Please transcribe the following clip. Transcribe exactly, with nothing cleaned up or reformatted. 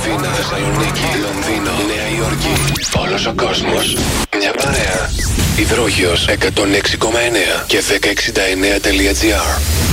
Αθήνα, Θεσσαλονίκη, Λονδίνο, Νέα Υόρκη. Όλος ο κόσμος. Μια παρέα. Υδρόγειος εκατόν έξι κόμμα εννέα και δέκα εξήντα εννέα τελεία τζι άρ.